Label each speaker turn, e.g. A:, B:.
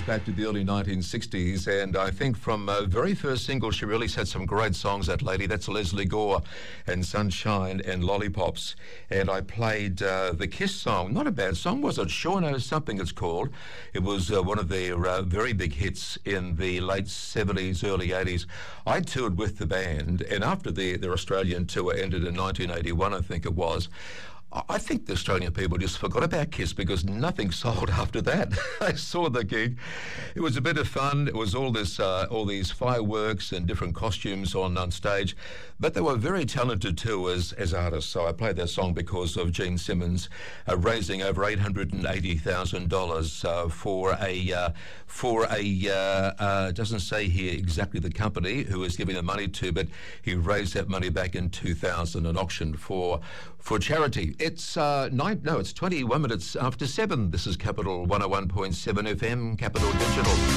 A: back to the early 1960s, and I think from very first single she released had some great songs, that lady. That's Leslie Gore and Sunshine and Lollipops. And I played the Kiss song. Not a bad song, was it? Sure Knows Something it's called. It was one of their very big hits in the late 70s, early 80s. I toured with the band, and after their Australian tour ended in 1981, I think it was, I think the Australian people just forgot about Kiss because nothing sold after that. I saw the gig. It was a bit of fun. It was all these fireworks and different costumes on stage. But they were very talented too as artists. So I played that song because of Gene Simmons raising over $880,000 for a doesn't say here exactly the company who was giving the money to, but he raised that money back in 2000 and auctioned for charity. It's 21 minutes after 7. This is Capital 101.7 FM, Capital Digital.